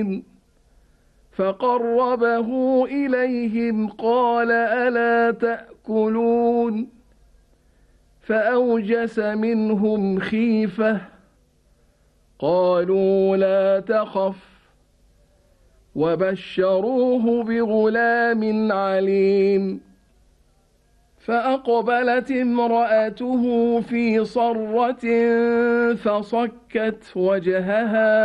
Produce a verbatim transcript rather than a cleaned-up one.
عجين فقربه إليهم قال ألا تأكلون فأوجس منهم خيفة قالوا لا تخف وبشروه بغلام عليم فأقبلت امرأته في صرة فصكت وجهها